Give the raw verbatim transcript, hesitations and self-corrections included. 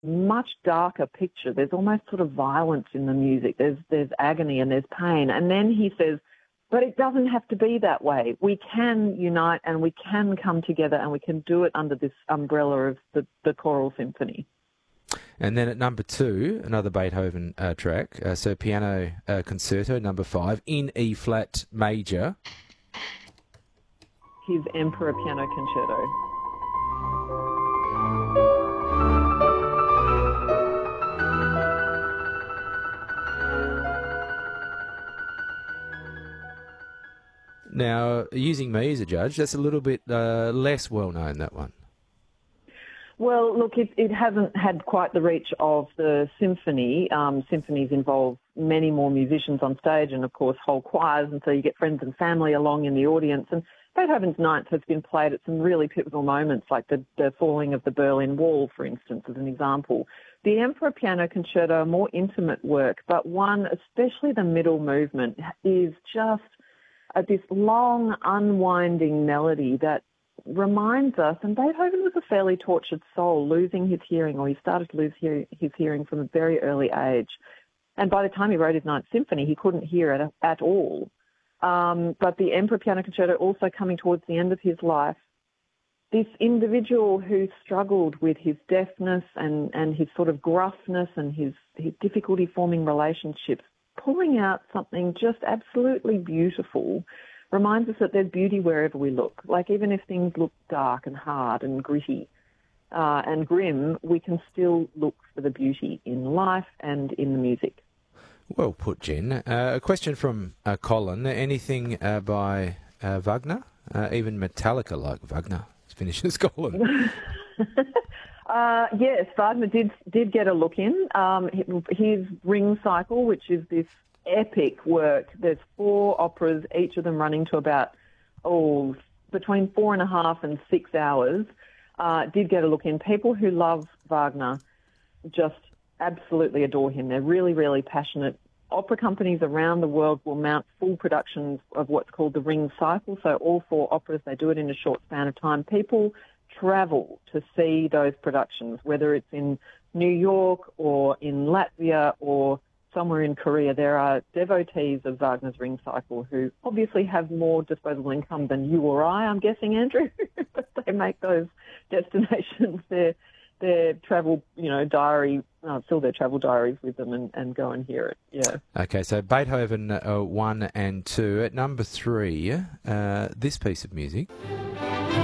much darker picture. There's almost sort of violence in the music. There's there's agony and there's pain. And then he says, but it doesn't have to be that way. We can unite and we can come together and we can do it under this umbrella of the, the choral symphony. And then at number two, another Beethoven uh, track, uh, so Piano uh, Concerto, number five, in E-flat major. His Emperor Piano Concerto. Now, using me as a judge, that's a little bit uh, less well-known, that one. Well, look, it, it hasn't had quite the reach of the symphony. Um, symphonies involve many more musicians on stage and, of course, whole choirs, and so you get friends and family along in the audience. And Beethoven's Ninth has been played at some really pivotal moments, like the, the falling of the Berlin Wall, for instance, as an example. The Emperor Piano Concerto, a more intimate work, but one, especially the middle movement, is just uh, this long, unwinding melody that reminds us, and Beethoven was a fairly tortured soul, losing his hearing, or he started to lose hear, his hearing from a very early age. And by the time he wrote his Ninth Symphony, he couldn't hear it at all. Um, but the Emperor Piano Concerto also coming towards the end of his life, this individual who struggled with his deafness and, and his sort of gruffness and his, his difficulty forming relationships, pulling out something just absolutely beautiful, reminds us that there's beauty wherever we look. Like, even if things look dark and hard and gritty uh, and grim, we can still look for the beauty in life and in the music. Well put, Jen. Uh, a question from uh, Colin. Anything uh, by uh, Wagner? Uh, even Metallica like Wagner? Finishes Colin. uh, yes, Wagner did, did get a look in. Um, his Ring Cycle, which is this epic work. There's four operas, each of them running to about, oh, between four and a half and six hours, uh, did get a look in. People who love Wagner just absolutely adore him. They're really, really passionate. Opera companies around the world will mount full productions of what's called the Ring Cycle. So all four operas, they do it in a short span of time. People travel to see those productions, whether it's in New York or in Latvia or somewhere in Korea. There are devotees of Wagner's Ring Cycle who obviously have more disposable income than you or I, I'm guessing, Andrew, but they make those destinations their, their travel, you know, diary, uh, fill their travel diaries with them and, and go and hear it, yeah. Okay, so Beethoven uh, one and two. At number three, uh, this piece of music.